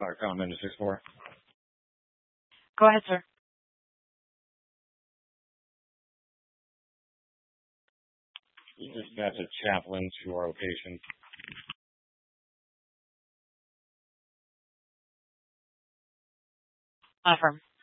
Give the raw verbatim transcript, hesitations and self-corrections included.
Uh, comment to six four. Go ahead, sir. That's a chaplain to our location. Affirm.